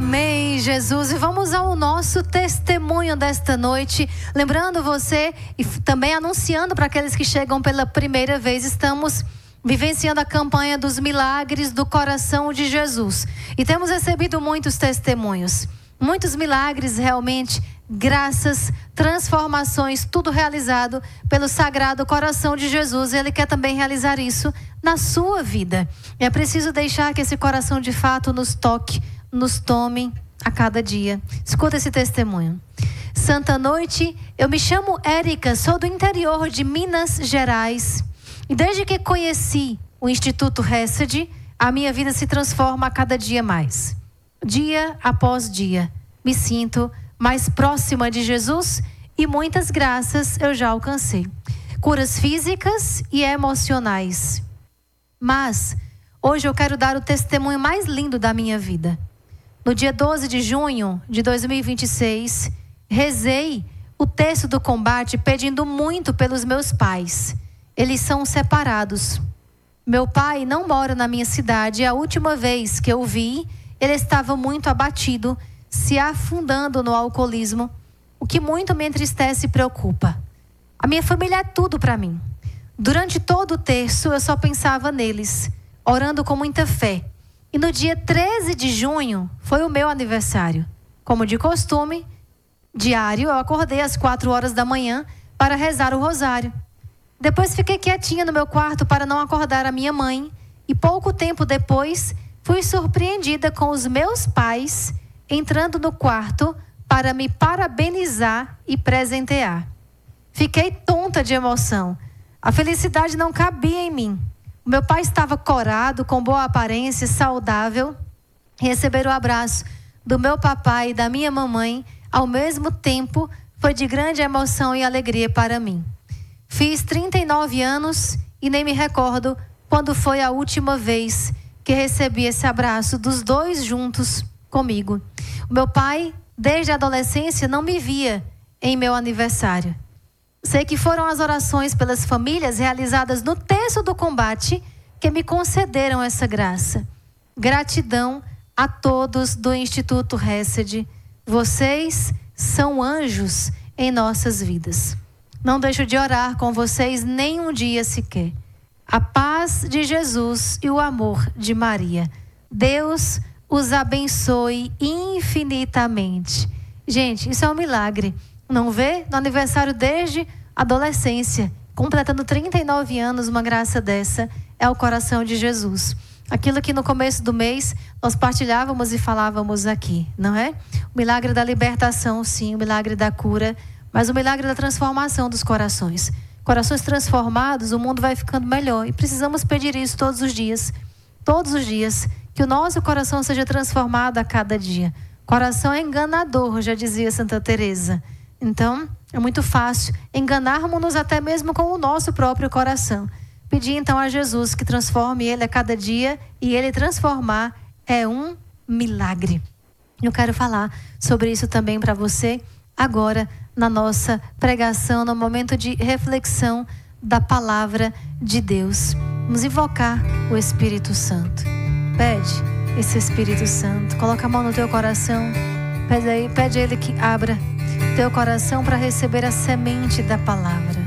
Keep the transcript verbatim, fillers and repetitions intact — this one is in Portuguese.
Amém, Jesus. E vamos ao nosso testemunho desta noite. Lembrando você e também anunciando para aqueles que chegam pela primeira vez, estamos vivenciando a campanha dos milagres do coração de Jesus. E temos recebido muitos testemunhos. Muitos milagres realmente, graças, transformações, tudo realizado pelo Sagrado Coração de Jesus. Ele quer também realizar isso na sua vida. É preciso deixar que esse coração de fato nos toque, nos tome a cada dia. Escuta esse testemunho. Santa noite, eu me chamo Érica, sou do interior de Minas Gerais. E desde que conheci o Instituto Hesed, a minha vida se transforma a cada dia mais. Dia após dia, me sinto mais próxima de Jesus e muitas graças eu já alcancei. Curas físicas e emocionais. Mas hoje eu quero dar o testemunho mais lindo da minha vida. No dia doze de junho de dois mil e vinte e seis, rezei o terço do combate pedindo muito pelos meus pais. Eles são separados. Meu pai não mora na minha cidade e a última vez que eu o vi, ele estava muito abatido, se afundando no alcoolismo, o que muito me entristece e preocupa. A minha família é tudo para mim. Durante todo o terço eu só pensava neles, orando com muita fé. E no dia treze de junho foi o meu aniversário. Como de costume, diário, eu acordei às quatro horas da manhã para rezar o rosário. Depois fiquei quietinha no meu quarto para não acordar a minha mãe. E pouco tempo depois, fui surpreendida com os meus pais entrando no quarto para me parabenizar e presentear. Fiquei tonta de emoção. A felicidade não cabia em mim. O meu pai estava corado, com boa aparência, saudável. Receber o abraço do meu papai e da minha mamãe, ao mesmo tempo, foi de grande emoção e alegria para mim. Fiz trinta e nove anos e nem me recordo quando foi a última vez que recebi esse abraço dos dois juntos comigo. O meu pai, desde a adolescência, não me via em meu aniversário. Sei que foram as orações pelas famílias realizadas no terço do combate que me concederam essa graça. Gratidão a todos do Instituto Hesed. Vocês são anjos em nossas vidas. Não deixo de orar com vocês nem um dia sequer. A paz de Jesus e o amor de Maria. Deus os abençoe infinitamente. Gente, isso é um milagre. Não vê? No aniversário desde a adolescência, completando trinta e nove anos, uma graça dessa, é o coração de Jesus. Aquilo que no começo do mês nós partilhávamos e falávamos aqui, não é? O milagre da libertação, sim, o milagre da cura, mas o milagre da transformação dos corações. Corações transformados, o mundo vai ficando melhor. E precisamos pedir isso todos os dias. Todos os dias. Que o nosso coração seja transformado a cada dia. Coração é enganador, já dizia Santa Teresa. Então, é muito fácil enganarmos-nos até mesmo com o nosso próprio coração. Pedir então a Jesus que transforme ele a cada dia, e ele transformar é um milagre. Eu quero falar sobre isso também para você agora na nossa pregação, no momento de reflexão da palavra de Deus. Vamos invocar o Espírito Santo. Pede esse Espírito Santo, coloca a mão no teu coração, pede, aí, pede a Ele que abra teu coração para receber a semente da palavra.